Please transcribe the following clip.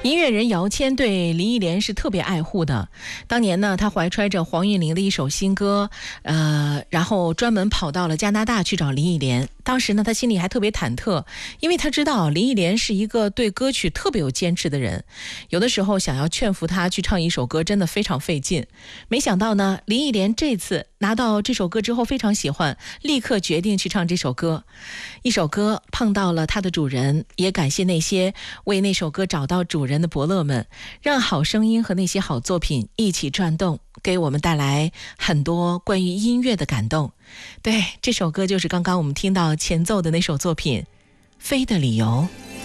音乐人姚谦对林忆莲是特别爱护的。当年呢，他怀揣着黄韵玲的一首新歌，然后专门跑到了加拿大去找林忆莲。当时呢，他心里还特别忐忑，因为他知道林忆莲是一个对歌曲特别有坚持的人，有的时候想要劝服他去唱一首歌真的非常费劲。没想到呢，林忆莲这次拿到这首歌之后非常喜欢，立刻决定去唱这首歌。一首歌碰到了它的主人，也感谢那些为那首歌找到主人的伯乐们，让好声音和那些好作品一起转动，给我们带来很多关于音乐的感动。对，这首歌就是刚刚我们听到前奏的那首作品《飞的理由》。